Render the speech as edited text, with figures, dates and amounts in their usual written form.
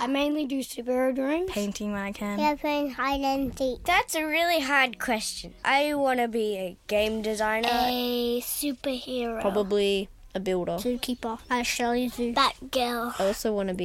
I mainly do superhero drawings. Painting when I can. Yeah, playing hide and seek. That's a really hard question. I want to be a game designer. A superhero. Probably a builder. Zookeeper. A Shelley Zoo. Batgirl. I also want to be